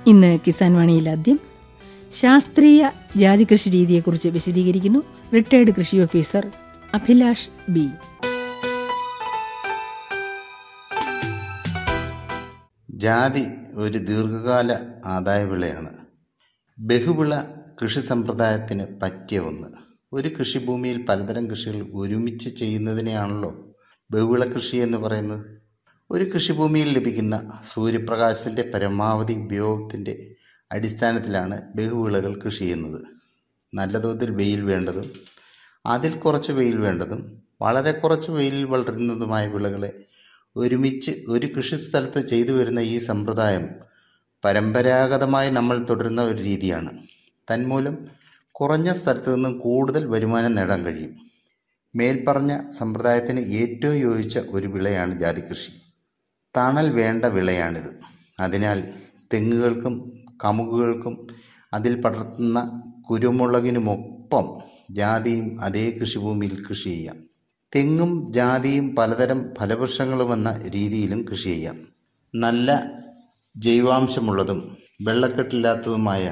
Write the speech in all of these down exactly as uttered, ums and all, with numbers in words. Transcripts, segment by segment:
ഇന്ന് കിസാൻ വാണിയിൽ ആദ്യം ശാസ്ത്രീയ ജാതി കൃഷി രീതിയെക്കുറിച്ച് വിശദീകരിക്കുന്നു റിട്ടയർഡ് കൃഷി ഓഫീസർ അഭിലാഷ് ബി. ജാതി ഒരു ദീർഘകാല ആദായ വിളയാണ്. ബഹുവിള കൃഷി സമ്പ്രദായത്തിന് പറ്റിയ ഒന്ന്. ഒരു കൃഷിഭൂമിയിൽ പലതരം കൃഷികൾ ഒരുമിച്ച് ചെയ്യുന്നതിനെയാണല്ലോ ബഹുവിള കൃഷി എന്ന് പറയുന്നത്. ഒരു കൃഷിഭൂമിയിൽ ലഭിക്കുന്ന സൂര്യപ്രകാശത്തിൻ്റെ പരമാവധി ഉപയോഗത്തിൻ്റെ അടിസ്ഥാനത്തിലാണ് ബഹുവിളകൾ കൃഷി ചെയ്യുന്നത്. നല്ല തോതിൽ വെയിൽ വേണ്ടതും അതിൽ കുറച്ച് വെയിൽ വേണ്ടതും വളരെ കുറച്ച് വെയിലിൽ വളരുന്നതുമായ വിളകളെ ഒരുമിച്ച് ഒരു കൃഷിസ്ഥലത്ത് ചെയ്തു വരുന്ന ഈ സമ്പ്രദായം പരമ്പരാഗതമായി നമ്മൾ തുടരുന്ന ഒരു രീതിയാണ്. തന്മൂലം കുറഞ്ഞ സ്ഥലത്ത് നിന്നും കൂടുതൽ വരുമാനം നേടാൻ കഴിയും. മേൽപ്പറഞ്ഞ സമ്പ്രദായത്തിന് ഏറ്റവും യോജിച്ച ഒരു വിളയാണ് ജാതി കൃഷി. തണൽ വേണ്ട വിളയാണിത്. അതിനാൽ തെങ്ങുകൾക്കും കമുകുകൾക്കും അതിൽ പടർത്തുന്ന കുരുമുളകിനുമൊപ്പം ജാതിയും അതേ കൃഷിഭൂമിയിൽ കൃഷി ചെയ്യാം. തെങ്ങും ജാതിയും പലതരം ഫലവൃക്ഷങ്ങളുമെന്ന രീതിയിലും കൃഷി ചെയ്യാം. നല്ല ജൈവാംശമുള്ളതും വെള്ളക്കെട്ടില്ലാത്തതുമായ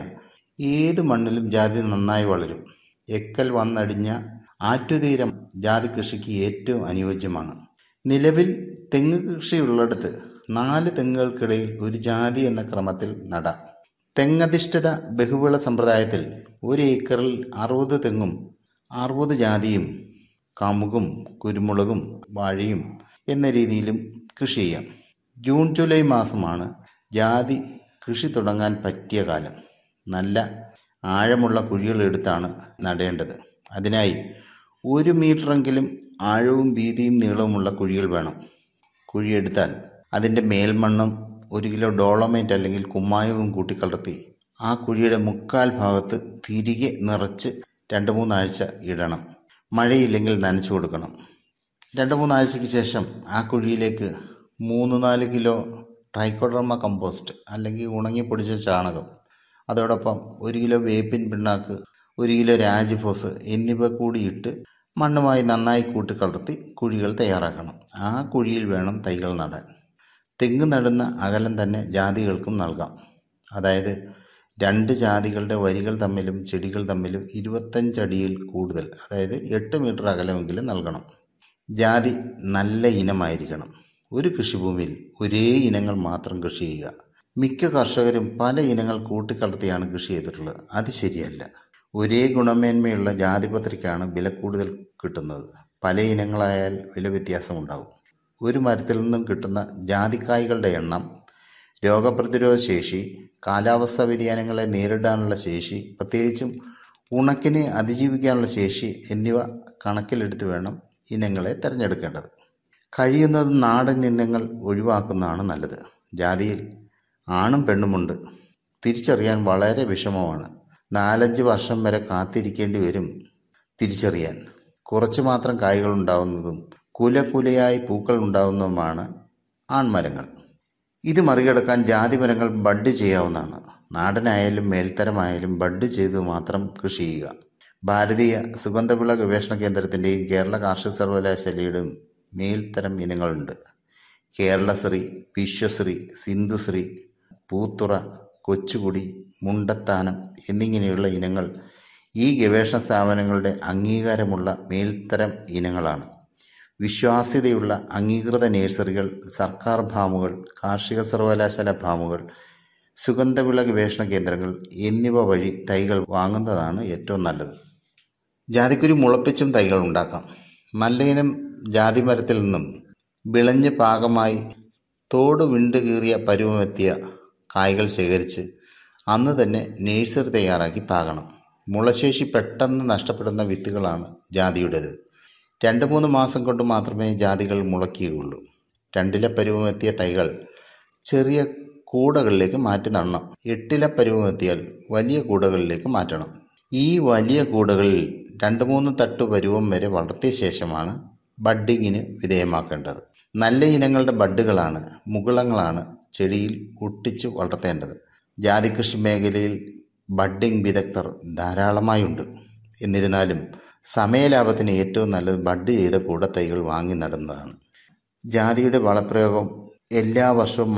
ഏത് മണ്ണിലും ജാതി നന്നായി വളരും. എക്കൽ വന്നടിഞ്ഞ ആറ്റുതീരം ജാതി കൃഷിക്ക് ഏറ്റവും അനുയോജ്യമാണ്. നിലവിൽ തെങ്ങ് കൃഷിയുള്ളിടത്ത് നാല് തെങ്ങുകൾക്കിടയിൽ ഒരു ജാതി എന്ന ക്രമത്തിൽ നടാം. തെങ്ങധിഷ്ഠിത ബഹുവിള സമ്പ്രദായത്തിൽ ഒരു ഏക്കറിൽ അറുപത് തെങ്ങും അറുപത് ജാതിയും കമുകും കുരുമുളകും വാഴയും എന്ന രീതിയിലും കൃഷി ചെയ്യാം. ജൂൺ ജൂലൈ മാസമാണ് ജാതി കൃഷി തുടങ്ങാൻ പറ്റിയ കാലം. നല്ല ആഴമുള്ള കുഴികൾ എടുത്താണ് നടേണ്ടത്. അതിനായി ഒരു മീറ്ററെങ്കിലും ആഴവും വീതിയും നീളവുമുള്ള കുഴികൾ വേണം. കുഴിയെടുത്താൽ അതിൻ്റെ മേൽമണ്ണും ഒരു കിലോ ഡോളമൈറ്റ് അല്ലെങ്കിൽ കുമ്മായവും കൂട്ടിക്കലർത്തി ആ കുഴിയുടെ മുക്കാൽ ഭാഗത്ത് തിരികെ നിറച്ച് രണ്ട് മൂന്നാഴ്ച ഇടണം. മഴയില്ലെങ്കിൽ നനച്ചു കൊടുക്കണം. രണ്ട് മൂന്നാഴ്ചയ്ക്ക് ശേഷം ആ കുഴിയിലേക്ക് മൂന്ന് നാല് കിലോ ട്രൈക്കോഡർമ കമ്പോസ്റ്റ് അല്ലെങ്കിൽ ഉണങ്ങിപ്പൊടിച്ച ചാണകം, അതോടൊപ്പം ഒരു കിലോ വേപ്പിൻ പിണ്ണാക്ക്, ഒരു കിലോ രാജിഫോസ് എന്നിവ കൂടിയിട്ട് മണ്ണുമായി നന്നായി കൂട്ടിക്കലർത്തി കുഴികൾ തയ്യാറാക്കണം. ആ കുഴിയിൽ വേണം തൈകൾ നടാൻ. തെങ്ങ് നടുന്ന അകലം തന്നെ ജാതികൾക്കും നൽകാം. അതായത് രണ്ട് ജാതികളുടെ വരികൾ തമ്മിലും ചെടികൾ തമ്മിലും ഇരുപത്തഞ്ചടിയിൽ കൂടുതൽ, അതായത് എട്ട് മീറ്റർ അകലമെങ്കിലും നൽകണം. ജാതി നല്ല ഇനമായിരിക്കണം. ഒരു കൃഷിഭൂമിയിൽ ഒരേ ഇനങ്ങൾ മാത്രം കൃഷി ചെയ്യുക. മിക്ക കർഷകരും പല ഇനങ്ങൾ കൂട്ടിക്കലർത്തിയാണ് കൃഷി ചെയ്തിട്ടുള്ളത്. അത് ശരിയല്ല. ഒരേ ഗുണമേന്മയുള്ള ജാതിപത്രിക്കാണ് വില കൂടുതൽ കിട്ടുന്നത്. പല ഇനങ്ങളായാൽ വില വ്യത്യാസമുണ്ടാകും. ഒരു മരത്തിൽ നിന്നും കിട്ടുന്ന ജാതിക്കായ്കളുടെ എണ്ണം, രോഗപ്രതിരോധ ശേഷി, കാലാവസ്ഥാ വ്യതിയാനങ്ങളെ നേരിടാനുള്ള ശേഷി, പ്രത്യേകിച്ചും ഉണക്കിനെ അതിജീവിക്കാനുള്ള ശേഷി എന്നിവ കണക്കിലെടുത്ത് വേണം ഇനങ്ങളെ തിരഞ്ഞെടുക്കേണ്ടത്. കഴിയുന്നത് നാടൻ ഇനങ്ങൾ ഒഴിവാക്കുന്നതാണ് നല്ലത്. ജാതിയിൽ ആണും പെണ്ണുമുണ്ട്. തിരിച്ചറിയാൻ വളരെ വിഷമമാണ്. നാലഞ്ച് വർഷം വരെ കാത്തിരിക്കേണ്ടി വരും തിരിച്ചറിയാൻ. കുറച്ച് മാത്രം കായ്കൾ ഉണ്ടാവുന്നതും കുലകുലയായി പൂക്കൾ ഉണ്ടാവുന്നതുമാണ് ആൺമരങ്ങൾ. ഇത് മറികടക്കാൻ ജാതിമരങ്ങൾ ബഡ് ചെയ്യാവുന്നതാണ്. നാടനായാലും മേൽത്തരമായാലും ബഡ് ചെയ്ത് മാത്രം കൃഷി ചെയ്യുക. ഭാരതീയ സുഗന്ധവിള ഗവേഷണ കേന്ദ്രത്തിൻ്റെയും കേരള കാർഷിക സർവകലാശാലയുടെയും മേൽത്തരം ഇനങ്ങളുണ്ട്. കേരളശ്രീ, വിശ്വശ്രീ, സിന്ധുശ്രീ, പൂത്തുറ, കൊച്ചുകുടി, മുണ്ടത്താനം എന്നിങ്ങനെയുള്ള ഇനങ്ങൾ ഈ ഗവേഷണ സ്ഥാപനങ്ങളുടെ അംഗീകാരമുള്ള മേൽത്തരം ഇനങ്ങളാണ്. വിശ്വാസ്യതയുള്ള അംഗീകൃത നഴ്സറികൾ, സർക്കാർ ഫാമുകൾ, കാർഷിക സർവകലാശാല ഫാമുകൾ, സുഗന്ധവിള ഗവേഷണ കേന്ദ്രങ്ങൾ എന്നിവ വഴി തൈകൾ വാങ്ങുന്നതാണ് ഏറ്റവും നല്ലത്. ജാതിക്കുരു മുളപ്പിച്ചും തൈകൾ ഉണ്ടാക്കാം. നല്ല ഇനം ജാതിമരത്തിൽ നിന്നും വിളഞ്ഞ് പാകമായി തോട് വിണ്ട് കീറിയ പരുവമെത്തിയ കായ്കൾ ശേഖരിച്ച് അന്ന് തന്നെ നഴ്സറി തയ്യാറാക്കി പാകണം. മുളശേഷി പെട്ടെന്ന് നഷ്ടപ്പെടുന്ന വിത്തുകളാണ് ജാതിയുടേത്. രണ്ട് മൂന്ന് മാസം കൊണ്ട് മാത്രമേ ജാതികൾ മുളയ്ക്കുകയുള്ളൂ. രണ്ടില പരുവമെത്തിയ തൈകൾ ചെറിയ കൂടകളിലേക്ക് മാറ്റി നടണം. എട്ടില പരുവമെത്തിയാൽ വലിയ കൂടകളിലേക്ക് മാറ്റണം. ഈ വലിയ കൂടകളിൽ രണ്ട് മൂന്ന് തട്ട് പരുവം വരെ വളർത്തിയ ശേഷമാണ് ബഡ്ഡിങ്ങിന് വിധേയമാക്കേണ്ടത്. നല്ല ഇനങ്ങളുടെ ബഡ്ഡുകളാണ്, മുകുളങ്ങളാണ് ചെടിയിൽ ഒട്ടിച്ച് വളർത്തേണ്ടത്. ജാതികൃഷി മേഖലയിൽ ബഡ്ഡിംഗ് വിദഗ്ധർ ധാരാളമായുണ്ട്. എന്നിരുന്നാലും സമയലാഭത്തിന് ഏറ്റവും നല്ലത് ബഡ് ചെയ്ത കൂടത്തൈകൾ വാങ്ങി നടുന്നതാണ്. ജാതിയുടെ വളപ്രയോഗം എല്ലാ വർഷവും